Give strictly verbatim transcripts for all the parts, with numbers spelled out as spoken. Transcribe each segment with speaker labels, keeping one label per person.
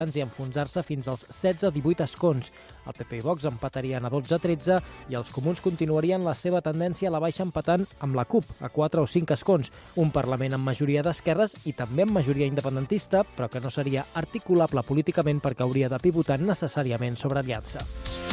Speaker 1: i enfonsar-se fins als setze a divuit escons. El P P i Vox empatarien a dotze a tretze i els comuns continuarien la seva tendència a la baixa empatant amb la CUP, a quatre o cinc escons. Un Parlament amb majoria d'esquerres i també amb majoria independentista, però que no seria articulable políticament perquè hauria de pivotar necessàriament sobre aliança.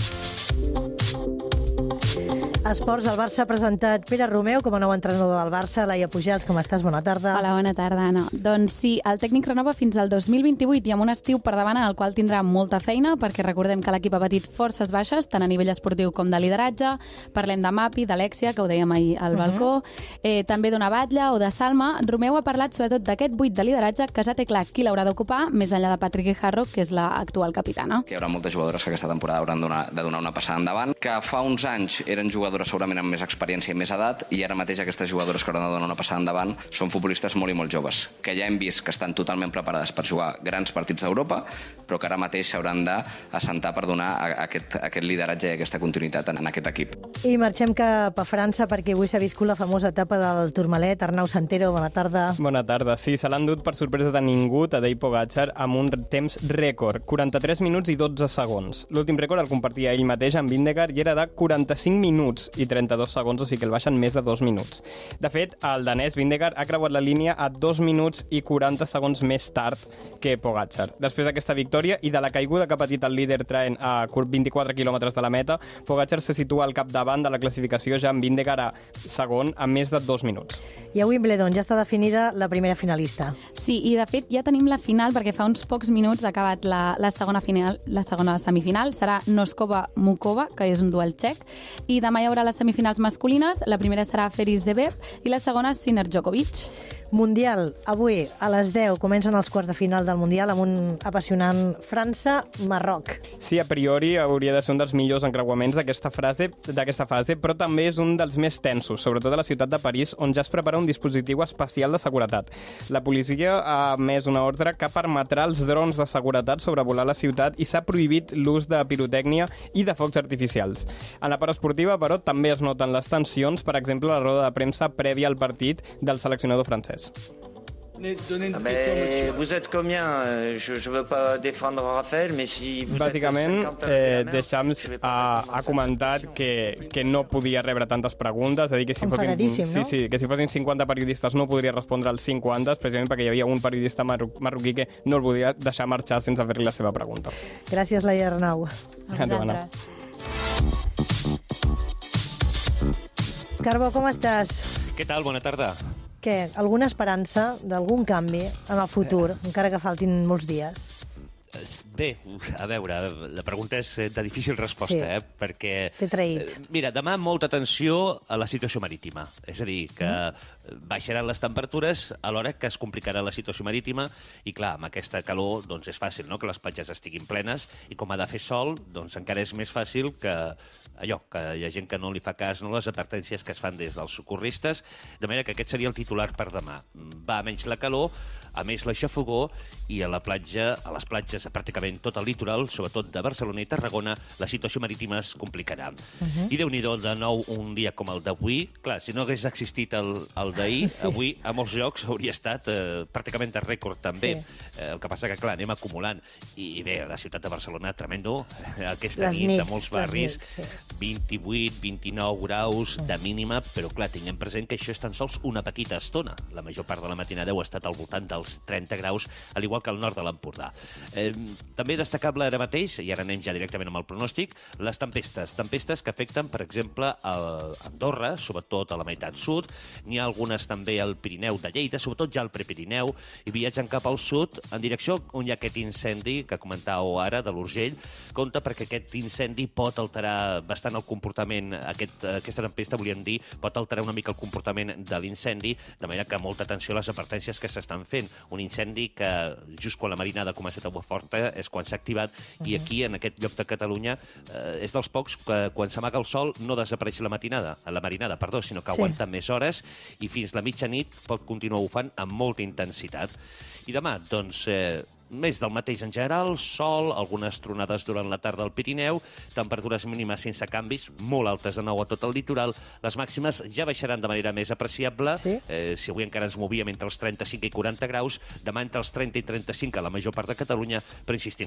Speaker 2: Esports, el Barça ha presentat Pere Romeu com a nou entrenador del Barça. Laia Pujals, com estàs? Bona tarda.
Speaker 3: Hola, bona tarda, Anna. Doncs sí, el tècnic renova fins al dos mil vint-i-vuit i amb un estiu per davant en el qual tindrà molta feina, perquè recordem que l'equip ha patit forces baixes, tant a nivell esportiu com de lideratge. Parlem de Mapi, d'Alexia, que ho dèiem ahir al balcó, uh-huh. eh, també d'una Batlle o de Salma. Romeu ha parlat sobretot d'aquest buit de lideratge que ja té clar qui l'haurà d'ocupar, més enllà de Patrick Guijarro, que és l'actual capitana.
Speaker 4: Que hi haurà moltes jugadores que aquesta temporada hauran donar, de donar una passada endavant, que fa uns anys eren jugadores segurament amb més experiència i més edat, i ara mateix aquestes jugadores que hauran de donar una passada endavant són futbolistes molt i molt joves, que ja hem vist que estan totalment preparades per jugar grans partits d'Europa, però que ara mateix s'hauran d'assentar per donar aquest, aquest lideratge i aquesta continuïtat en, en aquest equip.
Speaker 2: I marxem cap a França perquè avui s'ha viscut la famosa etapa del Tourmalet. Arnau Santero, bona tarda.
Speaker 5: Bona tarda. Sí, se l'han dut per sorpresa de ningú Tadej Pogačar amb un temps rècord, quaranta-tres minuts i dotze segons. L'últim rècord el compartia ell mateix amb Vingegaard i era de quaranta-cinc minuts i trenta-dos segons, o sigui que el baixen més de dos minuts. De fet, el danès Vingegaard ha creuat la línia a dos minuts i quaranta segons més tard que Pogačar. Després d'aquesta victòria i de la caiguda que ha patit el líder traent a vint-i-quatre quilòmetres de la meta, Pogačar se situa al capdavant de la classificació ja amb Vingegaard a segon a més de dos minuts.
Speaker 2: I a Wimbledon ja està definida la primera finalista.
Speaker 3: Sí, i de fet ja tenim la final perquè fa uns pocs minuts ha acabat la, la, segona, final, la segona semifinal. Serà Noskova-Mukova, que és un duel txec, i demà hi haurà les semifinals masculines. La primera serà Feris Zverev i la segona Sinner Djokovic.
Speaker 2: Mundial. Avui a les deu comencen els quarts de final del Mundial amb un apassionant França-Marroc.
Speaker 5: Sí, a priori hauria de ser un dels millors encreuaments d'aquesta fase, d'aquesta fase, però també és un dels més tensos, sobretot a la ciutat de París, on ja es prepara un dispositiu especial de seguretat. La policia ha emès una ordre que permetrà als drons de seguretat sobrevolar la ciutat i s'ha prohibit l'ús de pirotècnia i de focs artificials. En la part esportiva, però, també es noten les tensions, per exemple, la roda de premsa prèvia al partit del seleccionador francès.
Speaker 6: Ah ben, vous êtes combien? Je je veux pas défendre Rafael, mais si vous
Speaker 5: Bàsicament,
Speaker 6: êtes
Speaker 5: eh, Deschamps ha, ha comentat que, que no podia rebre tantes preguntes, és a dir, que si fossin,
Speaker 2: no?
Speaker 5: sí, sí, que si fossin cinquanta periodistes no podria respondre als cinquanta, precisament perquè hi havia un periodista marro marroquí que no el volia deixar marxar sense fer-li la seva pregunta.
Speaker 2: Gràcies, Laia Arnau.
Speaker 3: A vosaltres.
Speaker 2: Carbó, com estàs?
Speaker 7: Què tal? Bona tarda.
Speaker 2: Què? Alguna esperança d'algun canvi en el futur, encara que faltin molts dies?
Speaker 7: Bé, a veure, la pregunta és de difícil resposta,
Speaker 2: sí,
Speaker 7: eh? Perquè...
Speaker 2: T'he traït.
Speaker 7: Mira, demà molta atenció a la situació marítima. És a dir, que mm. baixaran les temperatures alhora que es complicarà la situació marítima i, clar, amb aquesta calor doncs és fàcil, no?, que les platges estiguin plenes i com ha de fer sol, doncs encara és més fàcil que allò, que hi ha gent que no li fa cas, no?, les advertències que es fan des dels socorristes, de manera que aquest seria el titular per demà. Va menys la calor, a més la xafogor, i a la platja, a les platges, a pràcticament tot el litoral, sobretot de Barcelona i Tarragona, la situació marítima es complicarà. Uh-huh. I Déu-n'hi-do, de nou, un dia com el d'avui. Clar, si no hagués existit el, el d'ahir, sí, avui a molts llocs hauria estat eh, pràcticament de rècord també. Sí. Eh, el que passa que, clar, anem acumulant. I, i bé, la ciutat de Barcelona, tremendo. Aquesta
Speaker 2: les
Speaker 7: nit,
Speaker 2: nits,
Speaker 7: de molts barris,
Speaker 2: nits, sí.
Speaker 7: vint-i-vuit, vint-i-nou graus de mínima, però clar, tinguem present que això és tan sols una petita estona. La major part de la matinada heu estat al voltant dels trenta graus, al igual que al nord de l'Empordà. Eh, també destacable ara mateix, i ara anem ja directament amb el pronòstic, les tempestes. Tempestes que afecten, per exemple, a Andorra, sobretot a la meitat sud. N'hi ha algunes també al Pirineu de Lleida, sobretot ja al Prepirineu, i viatgen cap al sud en direcció on hi ha aquest incendi que comentàveu ara, de l'Urgell. Compte perquè aquest incendi pot alterar bastant el comportament, aquest, aquesta tempesta, volíem dir, pot alterar una mica el comportament de l'incendi, de manera que molta atenció a les advertències que s'estan fent. Un incendi que just quan la marinada ha començat a forta és quan s'ha activat, uh-huh. i aquí, en aquest lloc de Catalunya, eh, és dels pocs que quan s'amaga el sol no desapareix la matinada, la marinada, perdó, sinó que sí. aguanta més hores i fins la mitjanit pot continuar bufant amb molta intensitat. I demà, doncs, eh, més del mateix en general, sol, algunes tronades durant la tarda al Pirineu, temperatures mínimes sense canvis, molt altes de nou a tot el litoral. Les màximes ja baixaran de manera més apreciable.
Speaker 2: Sí?
Speaker 7: Eh, si avui encara ens movíem entre els trenta-cinc i quaranta graus, demà entre els trenta i trenta-cinc a la major part de Catalunya, però insistim,